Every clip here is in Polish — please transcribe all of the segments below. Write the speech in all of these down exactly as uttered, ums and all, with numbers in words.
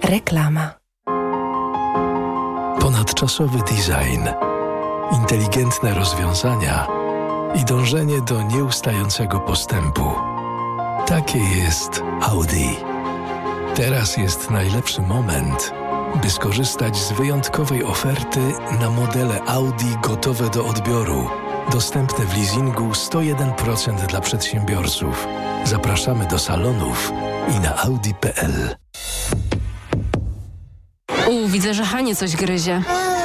Reklama. Ponadczasowy design, inteligentne rozwiązania i dążenie do nieustającego postępu. Takie jest Audi. Teraz jest najlepszy moment, by skorzystać z wyjątkowej oferty na modele Audi gotowe do odbioru. Dostępne w leasingu sto jeden procent dla przedsiębiorców. Zapraszamy do salonów i na audi kropka p l. U, widzę, że Hanie coś gryzie.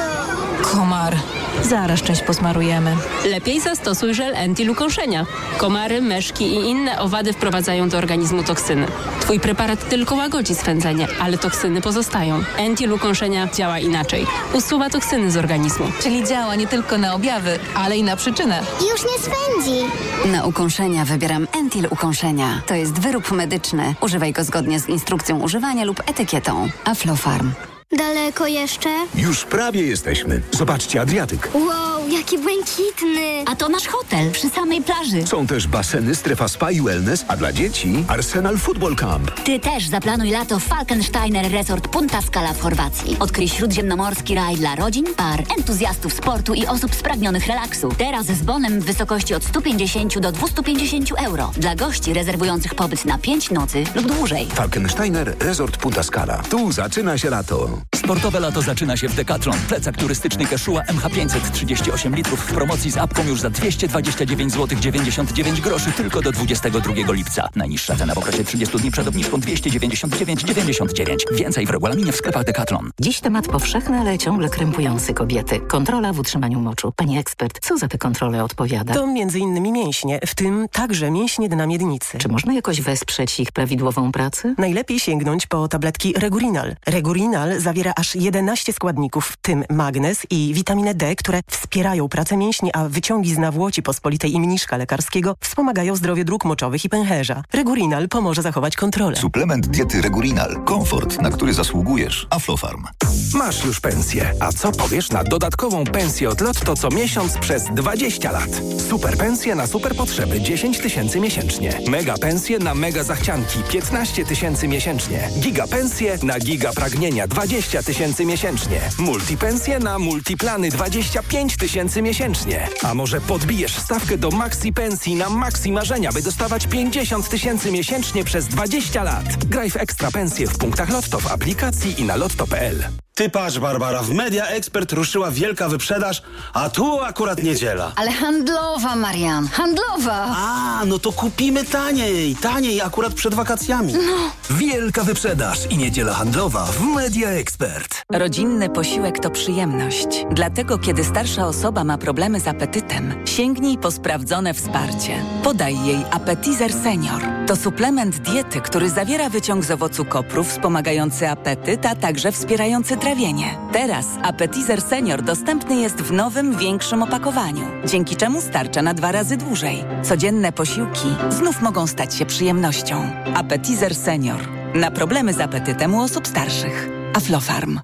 Komar. Zaraz część posmarujemy. Lepiej zastosuj żel Entil ukąszenia. Komary, myszki i inne owady wprowadzają do organizmu toksyny. Twój preparat tylko łagodzi swędzenie, ale toksyny pozostają. Entil ukąszenia działa inaczej. Usuwa toksyny z organizmu. Czyli działa nie tylko na objawy, ale i na przyczynę. Już nie swędzi. Na ukąszenia wybieram Entil ukąszenia. To jest wyrób medyczny. Używaj go zgodnie z instrukcją używania lub etykietą. Aflofarm. Daleko jeszcze? Już prawie jesteśmy. Zobaczcie, Adriatyk. Wow, jaki błękitny. A to nasz hotel przy samej plaży. Są też baseny, strefa spa i wellness, a dla dzieci Arsenal Football Camp. Ty też zaplanuj lato w Falkensteiner Resort Punta Scala w Chorwacji. Odkryj śródziemnomorski raj dla rodzin, par, entuzjastów sportu i osób spragnionych relaksu. Teraz z bonem w wysokości od sto pięćdziesiąt do dwieście pięćdziesiąt euro. Dla gości rezerwujących pobyt na pięć nocy lub dłużej. Falkensteiner Resort Punta Scala. Tu zaczyna się lato. Sportowe lato zaczyna się w Decathlon. Plecak turystyczny Quechua M H pięćset trzydzieści osiem litrów w promocji z apką już za dwieście dwadzieścia dziewięć złotych dziewięćdziesiąt dziewięć groszy tylko do dwudziestego drugiego lipca. Najniższa cena w okresie trzydziestu dni przed obniżką dwieście dziewięćdziesiąt dziewięć dziewięćdziesiąt dziewięć. Więcej w regulaminie w sklepach Decathlon. Dziś temat powszechny, ale ciągle krępujący kobiety. Kontrola w utrzymaniu moczu. Pani ekspert, co za tę kontrolę odpowiada? To między innymi mięśnie, w tym także mięśnie dna miednicy. Czy można jakoś wesprzeć ich prawidłową pracę? Najlepiej sięgnąć po tabletki Regurinal. Regurinal zawiera aż jedenaście składników, w tym magnez i witaminę D, które wspierają pracę mięśni, a wyciągi z nawłoci pospolitej i mniszka lekarskiego wspomagają zdrowie dróg moczowych i pęcherza. Regurinal pomoże zachować kontrolę. Suplement diety Regurinal. Komfort, na który zasługujesz. Aflofarm. Masz już pensję. A co powiesz na dodatkową pensję od Lotto co miesiąc przez dwadzieścia lat? Super pensje na super potrzeby dziesięć tysięcy miesięcznie. Mega pensje na mega zachcianki piętnaście tysięcy miesięcznie. Giga pensje na giga pragnienia dwadzieścia tysięcy miesięcznie. Multipensje na multiplany dwadzieścia pięć tysięcy miesięcznie. A może podbijesz stawkę do maxi pensji na maxi marzenia, by dostawać pięćdziesiąt tysięcy miesięcznie przez dwadzieścia lat. Graj w ekstra pensje w punktach Lotto w aplikacji i na lotto kropka p l. Ty patrz, Barbara, w Media Expert ruszyła wielka wyprzedaż, a tu akurat niedziela. Ale handlowa, Marian, handlowa. A, no to kupimy taniej, taniej akurat przed wakacjami. No. Wielka wyprzedaż i niedziela handlowa w Media Expert. Rodzinny posiłek to przyjemność. Dlatego, kiedy starsza osoba ma problemy z apetytem, sięgnij po sprawdzone wsparcie. Podaj jej Appetizer Senior. To suplement diety, który zawiera wyciąg z owocu kopru wspomagający apetyt, a także wspierający trawienie. Teraz Appetizer Senior dostępny jest w nowym, większym opakowaniu, dzięki czemu starcza na dwa razy dłużej. Codzienne posiłki znów mogą stać się przyjemnością. Appetizer Senior. Na problemy z apetytem u osób starszych. Aflofarm.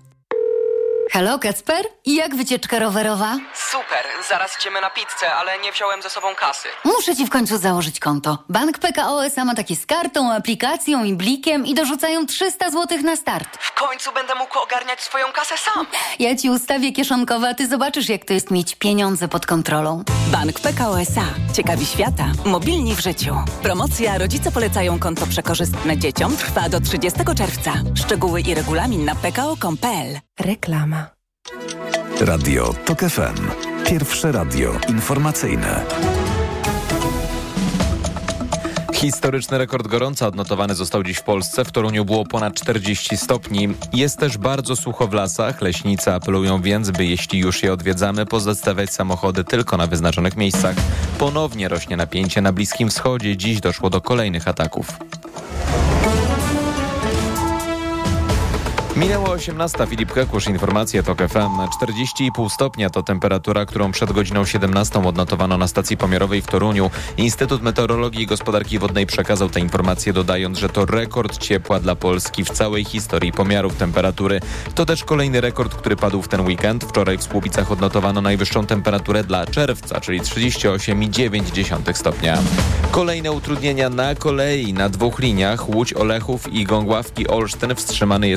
Halo, Kacper? I jak wycieczka rowerowa? Super, zaraz idziemy na pizzę, ale nie wziąłem ze sobą kasy. Muszę ci w końcu założyć konto. Bank P K O S A ma takie z kartą, aplikacją i blikiem i dorzucają trzysta złotych na start. W końcu będę mógł ogarniać swoją kasę sam. Ja ci ustawię kieszonkowe, a ty zobaczysz, jak to jest mieć pieniądze pod kontrolą. Bank P K O S A. Ciekawi świata. Mobilni w życiu. Promocja Rodzice polecają konto przekorzystne dzieciom trwa do trzydziestego czerwca. Szczegóły i regulamin na p k o kropka com kropka p l. Reklama. Radio Tok F M. Pierwsze radio informacyjne. Historyczny rekord gorąca odnotowany został dziś w Polsce. W Toruniu było ponad czterdzieści stopni. Jest też bardzo sucho w lasach. Leśnicy apelują więc, by jeśli już je odwiedzamy, pozostawiać samochody tylko na wyznaczonych miejscach. Ponownie rośnie napięcie na Bliskim Wschodzie. Dziś doszło do kolejnych ataków. Minęła osiemnasta. Filip Kekusz, informacje Tok F M. czterdzieści i pół stopnia to temperatura, którą przed godziną siedemnastą odnotowano na stacji pomiarowej w Toruniu. Instytut Meteorologii i Gospodarki Wodnej przekazał tę informację, dodając, że to rekord ciepła dla Polski w całej historii pomiarów temperatury. To też kolejny rekord, który padł w ten weekend. Wczoraj w Słubicach odnotowano najwyższą temperaturę dla czerwca, czyli trzydzieści osiem i dziewięć dziesiątych stopnia. Kolejne utrudnienia na kolei na dwóch liniach. Łódź Olechów i Gągławki Olsztyn. Wstrzymany jest ruch pociągów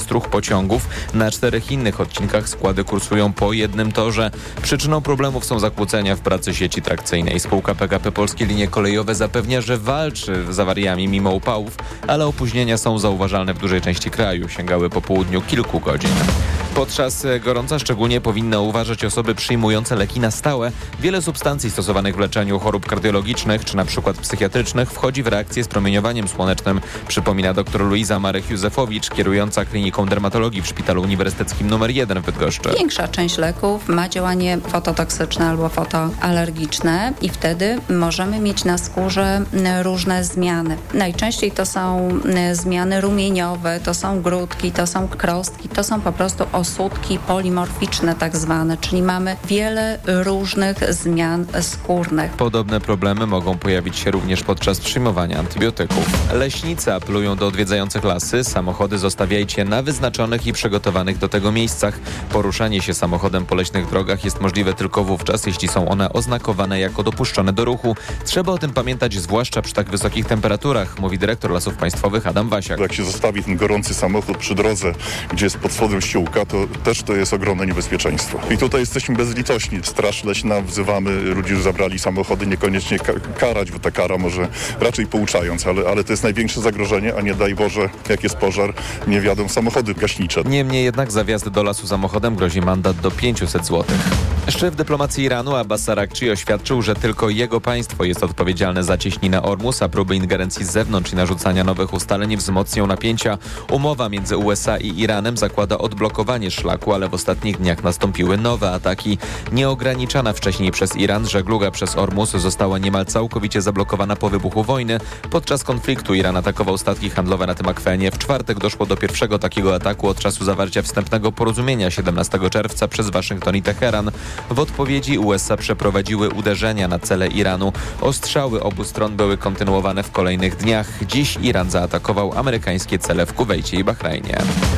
pociągów. Na czterech innych odcinkach składy kursują po jednym torze. Przyczyną problemów są zakłócenia w pracy sieci trakcyjnej. Spółka P K P Polskie Linie Kolejowe zapewnia, że walczy z awariami mimo upałów, ale opóźnienia są zauważalne w dużej części kraju. Sięgały po południu kilku godzin. Podczas gorąca szczególnie powinny uważać osoby przyjmujące leki na stałe. Wiele substancji stosowanych w leczeniu chorób kardiologicznych czy na przykład psychiatrycznych wchodzi w reakcję z promieniowaniem słonecznym, przypomina dr Luiza Marek-Józefowicz, kierująca kliniką dermatologii w Szpitalu Uniwersyteckim numer jeden w Bydgoszczy. Większa część leków ma działanie fototoksyczne albo fotoalergiczne i wtedy możemy mieć na skórze różne zmiany. Najczęściej to są zmiany rumieniowe, to są grudki, to są krostki, to są po prostu osódki polimorficzne tak zwane, czyli mamy wiele różnych zmian skórnych. Podobne problemy mogą pojawić się również podczas przyjmowania antybiotyków. Leśnicy apelują do odwiedzających lasy. Samochody zostawiajcie na wyznaczonych i przygotowanych do tego miejscach. Poruszanie się samochodem po leśnych drogach jest możliwe tylko wówczas, jeśli są one oznakowane jako dopuszczone do ruchu. Trzeba o tym pamiętać, zwłaszcza przy tak wysokich temperaturach, mówi dyrektor Lasów Państwowych Adam Wasiak. Jak się zostawi ten gorący samochód przy drodze, gdzie jest pod spodem ściółka, to też to jest ogromne niebezpieczeństwo. I tutaj jesteśmy bezlitośni. Straż Leśna, wzywamy ludzi, którzy zabrali samochody, niekoniecznie ka- karać, bo ta kara może raczej pouczając, ale, ale to jest największe zagrożenie, a nie daj Boże, jak jest pożar, nie wiadą samochody gaśnicze. Niemniej jednak za wjazd do lasu samochodem grozi mandat do pięćset złotych. Szef dyplomacji Iranu Abbas Araghchi oświadczył, że tylko jego państwo jest odpowiedzialne za cieśninę Ormus, a próby ingerencji z zewnątrz i narzucania nowych ustaleń wzmocnią napięcia. Umowa między U S A i Iranem zakłada odblokowanie szlaku, ale w ostatnich dniach nastąpiły nowe ataki. Nieograniczana wcześniej przez Iran żegluga przez Ormus została niemal całkowicie zablokowana po wybuchu wojny. Podczas konfliktu Iran atakował statki handlowe na tym akwenie. W czwartek doszło do pierwszego takiego ataku od czasu zawarcia wstępnego porozumienia siedemnastego czerwca przez Waszyngton i Teheran. W odpowiedzi U S A przeprowadziły uderzenia na cele Iranu. Ostrzały obu stron były kontynuowane w kolejnych dniach. Dziś Iran zaatakował amerykańskie cele w Kuwejcie i Bahrajnie.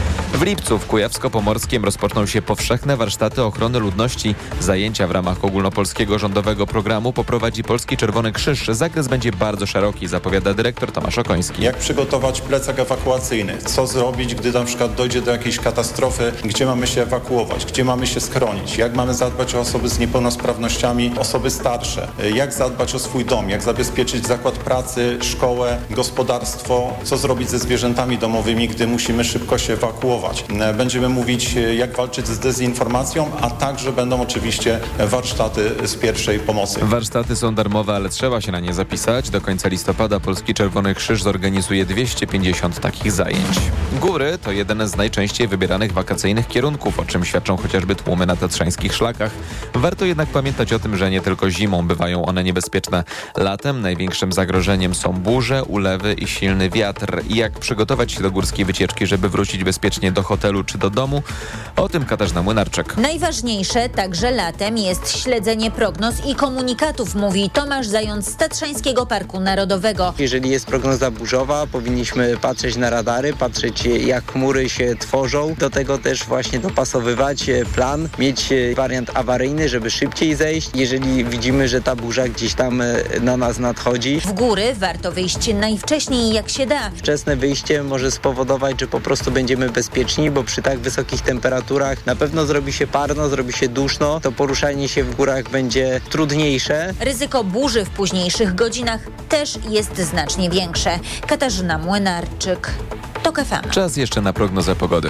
W lipcu w Kujawsko-Pomorskiem rozpoczną się powszechne warsztaty ochrony ludności. Zajęcia w ramach ogólnopolskiego rządowego programu poprowadzi Polski Czerwony Krzyż. Zakres będzie bardzo szeroki, zapowiada dyrektor Tomasz Okoński. Jak przygotować plecak ewakuacyjny? Co zrobić, gdy na przykład dojdzie do jakiejś katastrofy? Gdzie mamy się ewakuować? Gdzie mamy się schronić? Jak mamy zadbać o osoby z niepełnosprawnościami, osoby starsze? Jak zadbać o swój dom? Jak zabezpieczyć zakład pracy, szkołę, gospodarstwo? Co zrobić ze zwierzętami domowymi, gdy musimy szybko się ewakuować? Będziemy mówić, jak walczyć z dezinformacją, a także będą oczywiście warsztaty z pierwszej pomocy. Warsztaty są darmowe, ale trzeba się na nie zapisać. Do końca listopada Polski Czerwony Krzyż zorganizuje dwieście pięćdziesiąt takich zajęć. Góry to jeden z najczęściej wybieranych wakacyjnych kierunków, o czym świadczą chociażby tłumy na tatrzańskich szlakach. Warto jednak pamiętać o tym, że nie tylko zimą bywają one niebezpieczne. Latem największym zagrożeniem są burze, ulewy i silny wiatr. I jak przygotować się do górskiej wycieczki, żeby wrócić bezpiecznie do hotelu czy do domu? O tym Katarzyna Młynarczyk. Najważniejsze także latem jest śledzenie prognoz i komunikatów, mówi Tomasz Zając z Tatrzańskiego Parku Narodowego. Jeżeli jest prognoza burzowa, powinniśmy patrzeć na radary, patrzeć jak chmury się tworzą. Do tego też właśnie dopasowywać plan, mieć wariant awaryjny, żeby szybciej zejść, jeżeli widzimy, że ta burza gdzieś tam na nas nadchodzi. W góry warto wyjść najwcześniej jak się da. Wczesne wyjście może spowodować, że po prostu będziemy bezpieczni, bo przy tak wysokich temperaturach na pewno zrobi się parno, zrobi się duszno, to poruszanie się w górach będzie trudniejsze. Ryzyko burzy w późniejszych godzinach też jest znacznie większe. Katarzyna Młynarczyk, TOK F M. Czas jeszcze na prognozę pogody.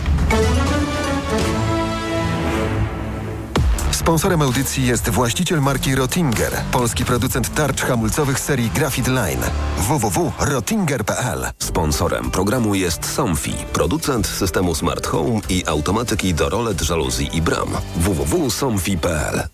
Sponsorem audycji jest właściciel marki Rottinger, polski producent tarcz hamulcowych serii Graphite Line. w w w kropka rottinger kropka p l. Sponsorem programu jest Somfy, producent systemu Smart Home i automatyki do rolet, żaluzji i bram. w w w kropka somfy kropka p l.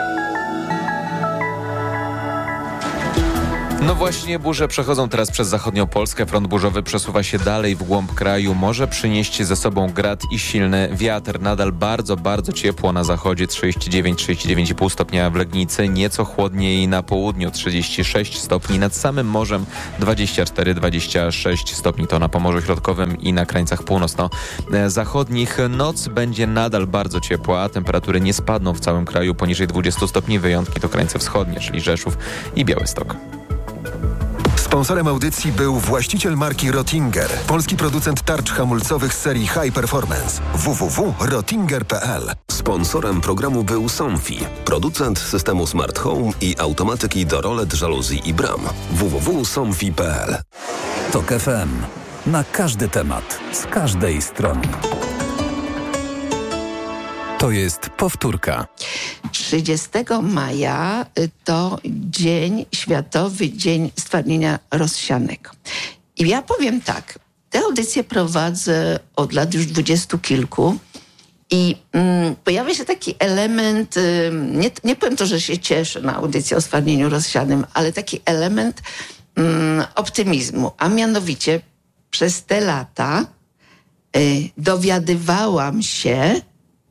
No właśnie, burze przechodzą teraz przez zachodnią Polskę. Front burzowy przesuwa się dalej w głąb kraju. Może przynieść ze sobą grad i silny wiatr. Nadal bardzo, bardzo ciepło na zachodzie. trzydzieści dziewięć do trzydziestu dziewięciu i pół stopnia w Legnicy. Nieco chłodniej na południu. trzydzieści sześć stopni. Nad samym morzem dwadzieścia cztery do dwudziestu sześciu stopni. To na Pomorzu Środkowym i na krańcach północno-zachodnich. Noc będzie nadal bardzo ciepła. Temperatury nie spadną w całym kraju poniżej dwudziestu stopni. Wyjątki to krańce wschodnie, czyli Rzeszów i Białystok. Sponsorem audycji był właściciel marki Rottinger, polski producent tarcz hamulcowych z serii High Performance. w w w kropka rottinger kropka p l. Sponsorem programu był Somfy, producent systemu Smart Home i automatyki do rolet, żaluzji i bram. w w w kropka somfy kropka p l. Tok F M. Na każdy temat, z każdej strony. To jest powtórka. trzydziestego maja to dzień, Światowy Dzień Stwardnienia Rozsianego. I ja powiem tak, tę audycję prowadzę od lat już dwudziestu kilku i mm, pojawia się taki element, y, nie, nie powiem to, że się cieszę na audycję o stwardnieniu rozsianym, ale taki element y, optymizmu, a mianowicie przez te lata y, dowiadywałam się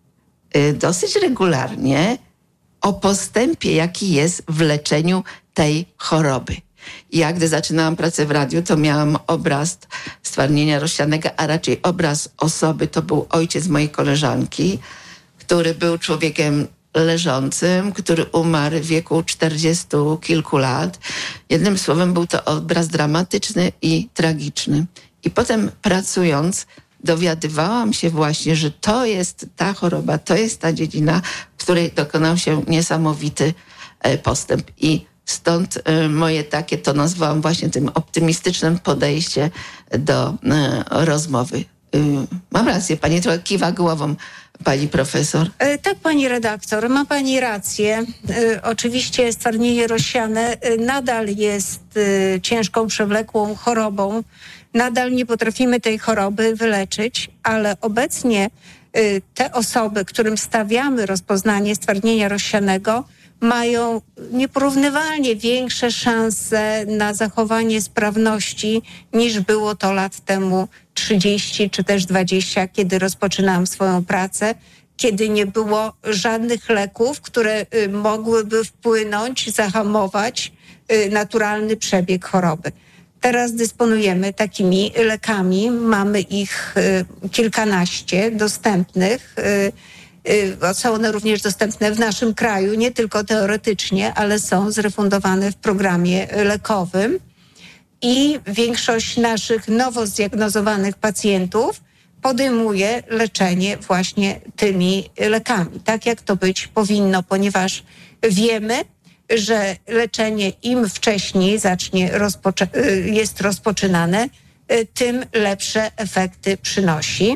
dosyć regularnie o postępie, jaki jest w leczeniu tej choroby. Ja, gdy zaczynałam pracę w radiu, to miałam obraz stwardnienia rozsianego, a raczej obraz osoby, to był ojciec mojej koleżanki, który był człowiekiem leżącym, który umarł w wieku czterdziestu kilku lat. Jednym słowem był to obraz dramatyczny i tragiczny. I potem pracując, dowiadywałam się właśnie, że to jest ta choroba, to jest ta dziedzina, w której dokonał się niesamowity postęp. I stąd moje takie, to nazwałam właśnie tym optymistycznym podejście do rozmowy. Mam rację, pani trochę kiwa głową, pani profesor. Tak, pani redaktor, ma pani rację. Oczywiście stwardnienie rozsiane nadal jest ciężką, przewlekłą chorobą. Nadal nie potrafimy tej choroby wyleczyć, ale obecnie te osoby, którym stawiamy rozpoznanie stwardnienia rozsianego, mają nieporównywalnie większe szanse na zachowanie sprawności niż było to lat temu trzydzieści czy też dwadzieścia, kiedy rozpoczynałam swoją pracę, kiedy nie było żadnych leków, które mogłyby wpłynąć, zahamować naturalny przebieg choroby. Teraz dysponujemy takimi lekami, mamy ich kilkanaście dostępnych. Są one również dostępne w naszym kraju, nie tylko teoretycznie, ale są zrefundowane w programie lekowym. I większość naszych nowo zdiagnozowanych pacjentów podejmuje leczenie właśnie tymi lekami, tak jak to być powinno, ponieważ wiemy, że leczenie im wcześniej zacznie rozpoczę- jest rozpoczynane, tym lepsze efekty przynosi.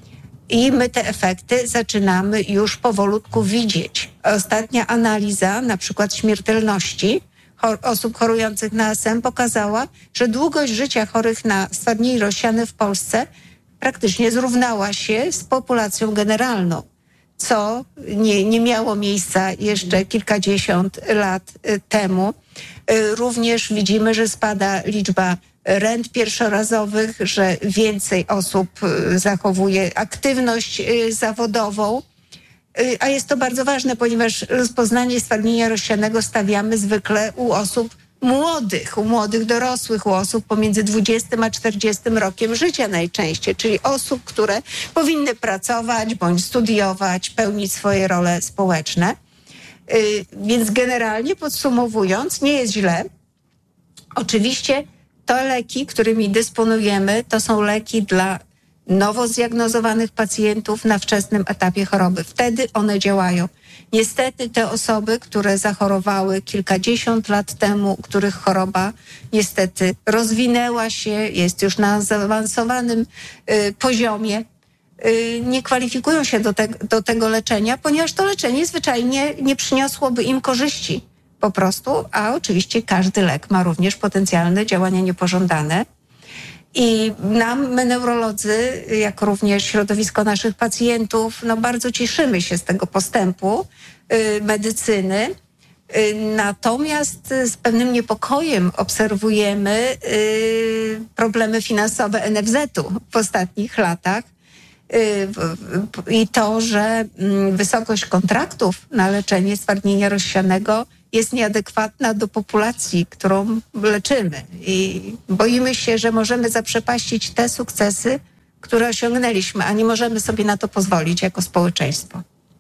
I my te efekty zaczynamy już powolutku widzieć. Ostatnia analiza, na przykład śmiertelności chor- osób chorujących na A S M pokazała, że długość życia chorych na stwardnienie rozsiane w Polsce praktycznie zrównała się z populacją generalną, co nie, nie miało miejsca jeszcze kilkadziesiąt lat temu. Również widzimy, że spada liczba rent pierwszorazowych, że więcej osób zachowuje aktywność zawodową, a jest to bardzo ważne, ponieważ rozpoznanie stwardnienia rozsianego stawiamy zwykle u osób młodych, u młodych dorosłych, u osób pomiędzy dwudziestym a czterdziestym rokiem życia najczęściej, czyli osób, które powinny pracować bądź studiować, pełnić swoje role społeczne. Więc generalnie podsumowując, nie jest źle. Oczywiście to leki, którymi dysponujemy, to są leki dla nowo zdiagnozowanych pacjentów na wczesnym etapie choroby. Wtedy one działają. Niestety te osoby, które zachorowały kilkadziesiąt lat temu, których choroba niestety rozwinęła się, jest już na zaawansowanym y, poziomie, y, nie kwalifikują się do, te, do tego leczenia, ponieważ to leczenie zwyczajnie nie przyniosłoby im korzyści po prostu, a oczywiście każdy lek ma również potencjalne działania niepożądane. I nam, my neurolodzy, jak również środowisko naszych pacjentów, no bardzo cieszymy się z tego postępu y, medycyny. Y, natomiast z pewnym niepokojem obserwujemy y, problemy finansowe N F Z-u w ostatnich latach. Y, I to, że y, wysokość kontraktów na leczenie stwardnienia rozsianego jest nieadekwatna do populacji, którą leczymy. I boimy się, że możemy zaprzepaścić te sukcesy, które osiągnęliśmy, a nie możemy sobie na to pozwolić jako społeczeństwo.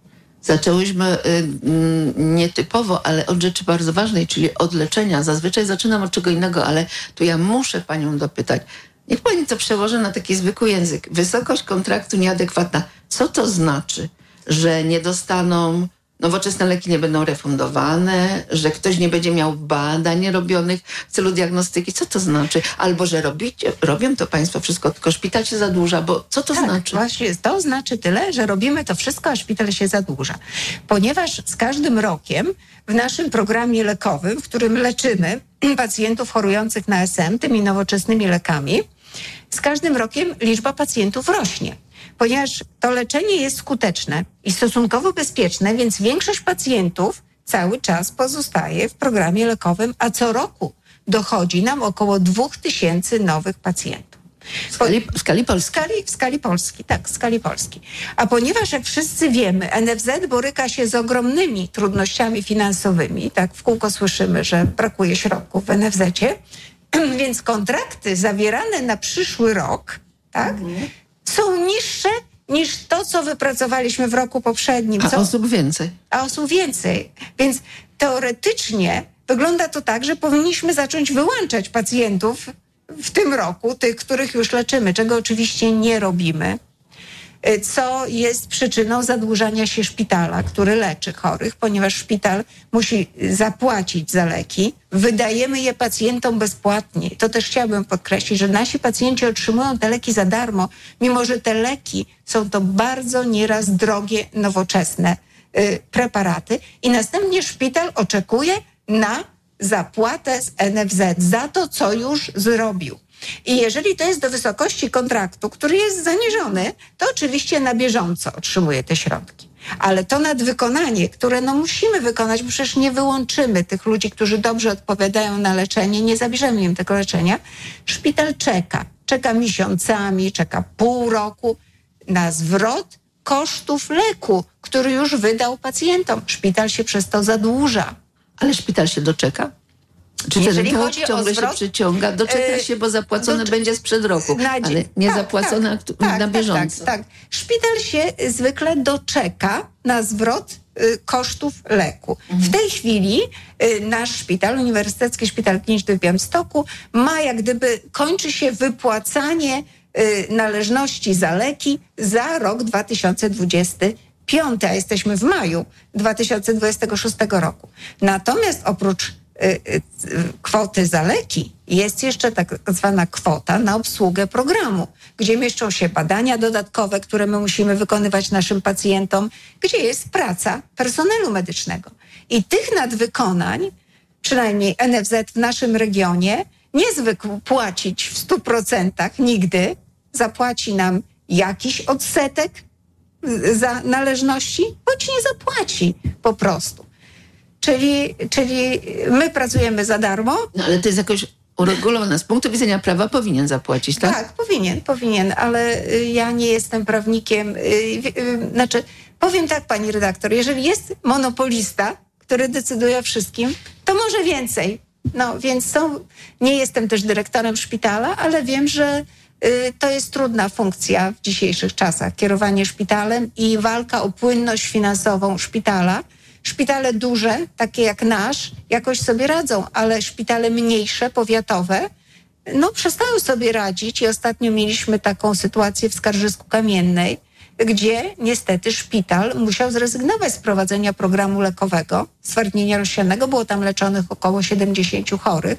Zaczęłyśmy y, y, nietypowo, ale od rzeczy bardzo ważnej, czyli od leczenia. Zazwyczaj zaczynam od czego innego, ale tu ja muszę panią dopytać. Niech pani to przełoży na taki zwykły język. Wysokość kontraktu nieadekwatna. Co to znaczy? Że nie dostaną, nowoczesne leki nie będą refundowane, że ktoś nie będzie miał badań robionych w celu diagnostyki. Co to znaczy? Albo, że robicie, robią to państwo wszystko, tylko szpital się zadłuża, bo co to tak, znaczy? Właśnie to znaczy tyle, że robimy to wszystko, a szpital się zadłuża. Ponieważ z każdym rokiem w naszym programie lekowym, w którym leczymy pacjentów chorujących na S M tymi nowoczesnymi lekami, z każdym rokiem liczba pacjentów rośnie. Ponieważ to leczenie jest skuteczne i stosunkowo bezpieczne, więc większość pacjentów cały czas pozostaje w programie lekowym, a co roku dochodzi nam około dwóch tysięcy nowych pacjentów. W skali, w skali Polski? W skali, w skali Polski, tak, w skali Polski. A ponieważ, jak wszyscy wiemy, N F Z boryka się z ogromnymi trudnościami finansowymi, tak w kółko słyszymy, że brakuje środków w N F Z-cie, więc kontrakty zawierane na przyszły rok, tak, mhm. są niższe niż to, co wypracowaliśmy w roku poprzednim. A co? osób więcej. A osób więcej. Więc teoretycznie wygląda to tak, że powinniśmy zacząć wyłączać pacjentów w tym roku, tych, których już leczymy, czego oczywiście nie robimy, co jest przyczyną zadłużania się szpitala, który leczy chorych, ponieważ szpital musi zapłacić za leki. Wydajemy je pacjentom bezpłatnie. To też chciałabym podkreślić, że nasi pacjenci otrzymują te leki za darmo, mimo że te leki są to bardzo nieraz drogie, nowoczesne y, preparaty. I następnie szpital oczekuje na zapłatę z N F Z za to, co już zrobił. I jeżeli to jest do wysokości kontraktu, który jest zaniżony, to oczywiście na bieżąco otrzymuje te środki. Ale to nadwykonanie, które no musimy wykonać, bo przecież nie wyłączymy tych ludzi, którzy dobrze odpowiadają na leczenie, nie zabierzemy im tego leczenia. Szpital czeka. Czeka miesiącami, czeka pół roku na zwrot kosztów leku, który już wydał pacjentom. Szpital się przez to zadłuża. Ale szpital się doczeka? Czy jeżeli ten chodzi ciągle o zwrot, się przyciąga? Doczeka się, bo zapłacone do, będzie sprzed roku, na, ale nie tak, zapłacone tak, na tak, bieżąco. Tak, tak. Szpital się zwykle doczeka na zwrot y, kosztów leku. Mhm. W tej chwili y, nasz szpital, Uniwersytecki Szpital Kliniczny w Białymstoku, ma jak gdyby, kończy się wypłacanie y, należności za leki za rok dwa tysiące dwudziesty piąty, a jesteśmy w maju dwa tysiące dwudziestego szóstego roku. Natomiast oprócz kwoty za leki jest jeszcze tak zwana kwota na obsługę programu, gdzie mieszczą się badania dodatkowe, które my musimy wykonywać naszym pacjentom, gdzie jest praca personelu medycznego. I tych nadwykonań, przynajmniej N F Z w naszym regionie, nie zwykł płacić w stu procentach nigdy. Zapłaci nam jakiś odsetek za należności, bądź nie zapłaci po prostu. Czyli, czyli my pracujemy za darmo. No ale to jest jakoś uregulowane. Z punktu widzenia prawa powinien zapłacić, tak? Tak, powinien, powinien, ale ja nie jestem prawnikiem. Znaczy, powiem tak, pani redaktor, jeżeli jest monopolista, który decyduje o wszystkim, to może więcej. No więc są, nie jestem też dyrektorem szpitala, ale wiem, że to jest trudna funkcja w dzisiejszych czasach. Kierowanie szpitalem i walka o płynność finansową szpitala. Szpitale duże, takie jak nasz, jakoś sobie radzą, ale szpitale mniejsze, powiatowe, no przestają sobie radzić i ostatnio mieliśmy taką sytuację w Skarżysku-Kamiennej, gdzie niestety szpital musiał zrezygnować z prowadzenia programu lekowego, stwardnienia rozsianego, było tam leczonych około siedemdziesięciu chorych,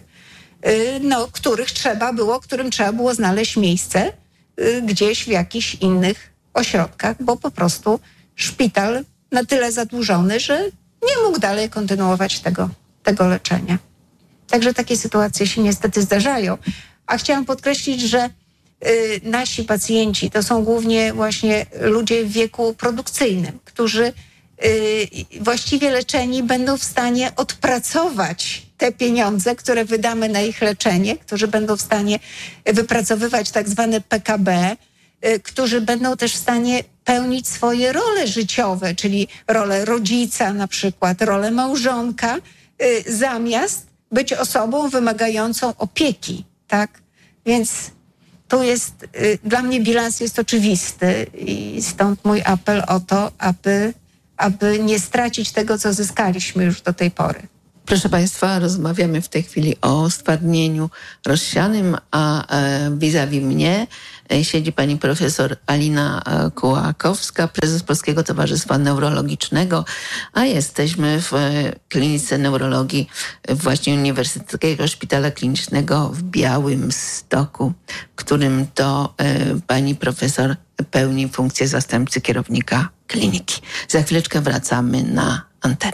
no, których trzeba było, którym trzeba było znaleźć miejsce gdzieś w jakichś innych ośrodkach, bo po prostu szpital na tyle zadłużony, że nie mógł dalej kontynuować tego, tego leczenia. Także takie sytuacje się niestety zdarzają. A chciałam podkreślić, że y, nasi pacjenci to są głównie właśnie ludzie w wieku produkcyjnym, którzy y, właściwie leczeni będą w stanie odpracować te pieniądze, które wydamy na ich leczenie, którzy będą w stanie wypracowywać tak zwane P K B, y, którzy będą też w stanie pełnić swoje role życiowe, czyli rolę rodzica na przykład, rolę małżonka, y, zamiast być osobą wymagającą opieki, tak? Więc tu jest, y, dla mnie bilans jest oczywisty i stąd mój apel o to, aby aby nie stracić tego, co zyskaliśmy już do tej pory. Proszę Państwa, rozmawiamy w tej chwili o stwardnieniu rozsianym, a vis-a-vis mnie siedzi pani profesor Alina Kułakowska, prezes Polskiego Towarzystwa Neurologicznego, a jesteśmy w klinice neurologii właśnie Uniwersyteckiego Szpitala Klinicznego w Białymstoku, w którym to pani profesor pełni funkcję zastępcy kierownika kliniki. Za chwileczkę wracamy na antenę.